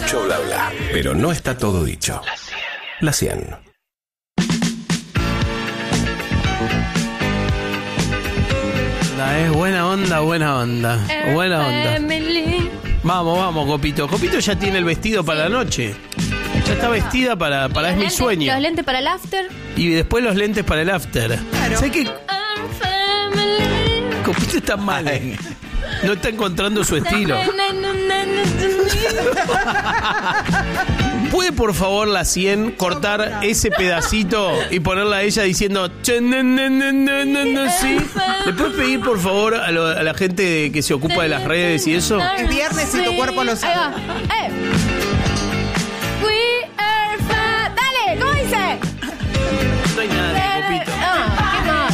mucho bla bla, pero no está todo dicho. La 100. Buena onda. Vamos, Copito. Copito ya tiene el vestido para la noche. Ya está vestida para Es mi sueño. Los lentes para el after. Y después los lentes para el after. Claro. ¿Sabes qué? Copito está mal. No está encontrando su estilo. ¿Puede por favor la 100 cortar ese pedacito y ponerla a ella diciendo sí? ¿Le puedes pedir por favor a la gente que se ocupa de las redes y eso? Es viernes y tu cuerpo lo sabe. We are fat. Dale, ¿cómo dice? No hay nada de Copito. Qué malo.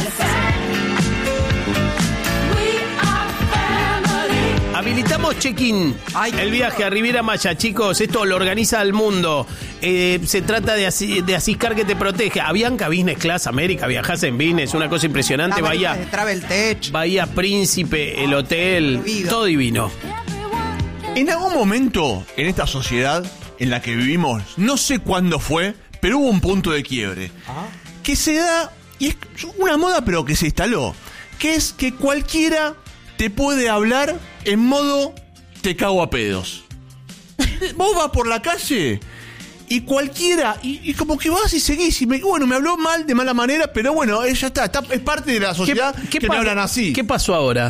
Habilitamos check-in. El viaje a Riviera Maya, chicos. Esto lo organiza el mundo. Se trata de Asiscar que te protege. Avianca Business Class América. Viajás en business. Una cosa impresionante. Travel Tech. Bahía Príncipe, el hotel. Todo divino. En algún momento en esta sociedad en la que vivimos, no sé cuándo fue, pero hubo un punto de quiebre. Que se da, y es una moda pero que se instaló, que es que cualquiera te puede hablar en modo te cago a pedos. Vos vas por la calle y cualquiera, y como que vas y seguís, y me habló mal, de mala manera, pero bueno, ya está, es parte de la sociedad que me hablan así. ¿Qué pasó ahora?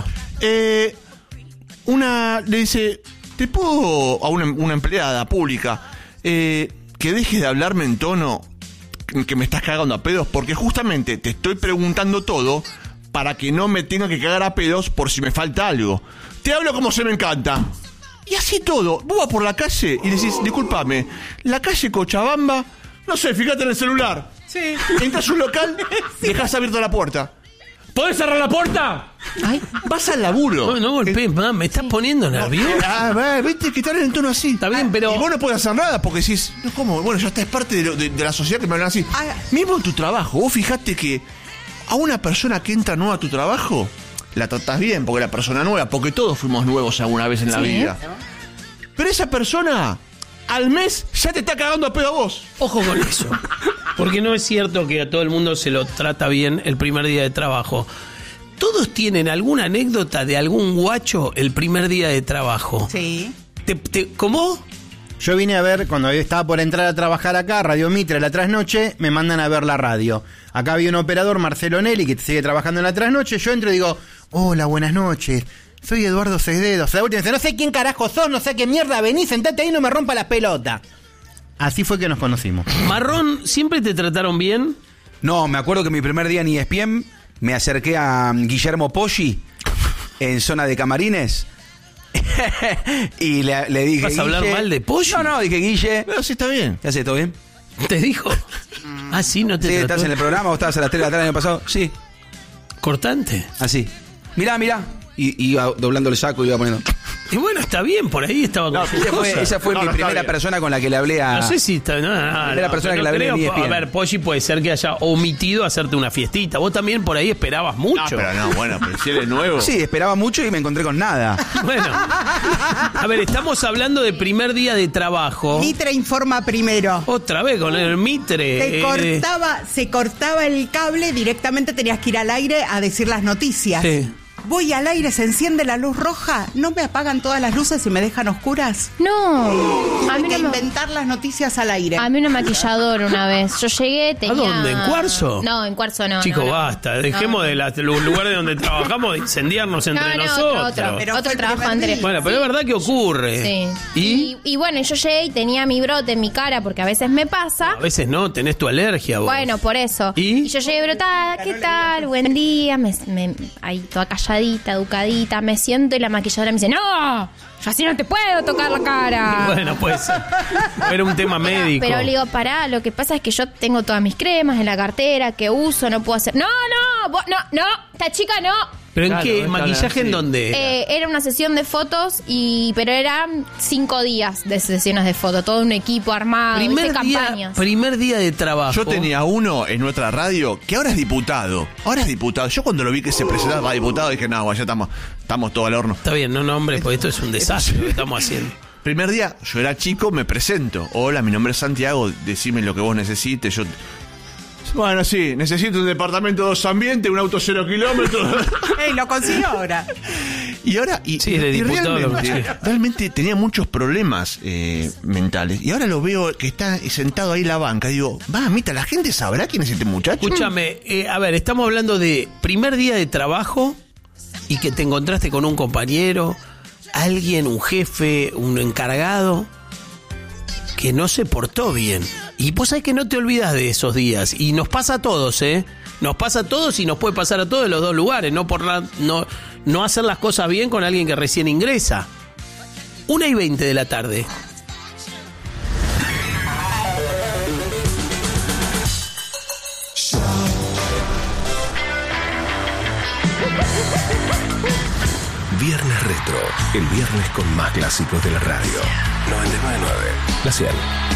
Una le dice, ¿te puedo, a una empleada pública, que dejes de hablarme en tono que me estás cagando a pedos? Porque justamente te estoy preguntando todo para que no me tenga que cagar a pedos por si me falta algo. Te hablo como se me encanta. Y así todo. Vos vas por la calle y decís, discúlpame, la calle Cochabamba, no sé, fíjate en el celular. Sí. Entras a un local, dejás abierta la puerta. ¿Podés cerrar la puerta? Ay. Vas al laburo. No golpees, me estás poniendo nervioso. Viste que están en el tono así. Está bien, pero... Y vos no podés hacer nada porque decís, no, ¿cómo? Bueno, ya está, es parte de la sociedad que me hablan así. Mismo en tu trabajo, vos fijate que a una persona que entra nueva a tu trabajo, la tratás bien, porque la persona nueva, porque todos fuimos nuevos alguna vez en la vida. Pero esa persona, al mes, ya te está cagando a pedo a vos. Ojo con eso. Porque no es cierto que a todo el mundo se lo trata bien el primer día de trabajo. Todos tienen alguna anécdota de algún guacho el primer día de trabajo. Sí. ¿Cómo? Yo vine a ver, cuando estaba por entrar a trabajar acá, Radio Mitre, la trasnoche, me mandan a ver la radio. Acá había un operador, Marcelo Nelly, que sigue trabajando en la trasnoche. Yo entro y digo, hola, buenas noches, soy Eduardo Seisdedos. La última dice, no sé quién carajo sos, no sé qué mierda, vení, sentate ahí y no me rompa la pelota. Así fue que nos conocimos. Marrón, ¿siempre te trataron bien? No, me acuerdo que mi primer día en ESPN me acerqué a Guillermo Poggi en zona de camarines. Y le dije, ¿vas a hablar mal de Poggi? No, dije, Guille. Pero sí está bien. ¿Qué haces? ¿Todo bien? ¿Te dijo? Ah, sí, no te Sí, trató. ¿estás en el programa o estabas a las 3 de la tarde el año pasado? Sí. Cortante. Así. Mirá. Y iba doblando el saco y iba poniendo. Y bueno, está bien, por ahí estaba con sus cosas. Esa fue mi primera persona con la que le hablé a... No sé si está... primera persona que la hablé en ESPN. A ver, Poggi puede ser que haya omitido hacerte una fiestita. Vos también por ahí esperabas mucho. Pero si él es nuevo. Sí, esperaba mucho y me encontré con nada. Bueno. A ver, estamos hablando de primer día de trabajo. Mitre informa primero. Otra vez con el Mitre. Se cortaba el cable, directamente tenías que ir al aire a decir las noticias. Sí. Voy al aire, se enciende la luz roja, ¿no me apagan todas las luces y me dejan oscuras? No. Hay que inventar las noticias al aire. A mí una maquilladora una vez. Yo llegué, tenía... ¿A dónde? ¿En Cuarzo? No, en Cuarzo no. Chicos, no. basta. Dejemos de los lugares donde trabajamos de incendiarnos entre nosotros. Otro trabajo antes. Bueno, pero es verdad que ocurre. Sí. Y bueno, yo llegué y tenía mi brote en mi cara porque a veces me pasa. A veces no, tenés tu alergia vos. Bueno, por eso. ¿Y? yo llegué brotada, ¿qué tal? Buen día. Ahí toda calladita, educadita, me siento y la maquilladora me dice, ¡no! Yo así no te puedo tocar la cara. Bueno, pues era un tema médico. Pero le digo, pará, lo que pasa es que yo tengo todas mis cremas en la cartera que uso, no puedo hacer... No, esta chica no. ¿Pero en qué? ¿Maquillaje en dónde? Era una sesión de fotos, pero eran 5 días de sesiones de fotos, todo un equipo armado, campañas. Primer día de trabajo. Yo tenía uno en nuestra radio que ahora es diputado. Yo cuando lo vi que se presentaba a diputado dije, no, ya estamos todos al horno. Está bien, no, hombre, porque esto es un desastre lo que estamos haciendo. Primer día, yo era chico, me presento. Hola, mi nombre es Santiago, decime lo que vos necesites. Bueno, sí, necesito un departamento de 2 ambientes, un auto 0 kilómetros. Lo consiguió ahora. Y ahora, de diputado, realmente tenía muchos problemas mentales. Y ahora lo veo que está sentado ahí en la banca. Digo, mamita, ¿la gente sabrá quién es este muchacho? Escúchame, a ver, estamos hablando de primer día de trabajo y que te encontraste con un compañero, alguien, un jefe, un encargado que no se portó bien. Y vos sabés que no te olvidas de esos días. Y nos pasa a todos, Nos pasa a todos y nos puede pasar a todos en los dos lugares. No hacer las cosas bien con alguien que recién ingresa. 1:20 de la tarde. Viernes Retro. El viernes con más clásicos de la radio. 99.9. La Ciel.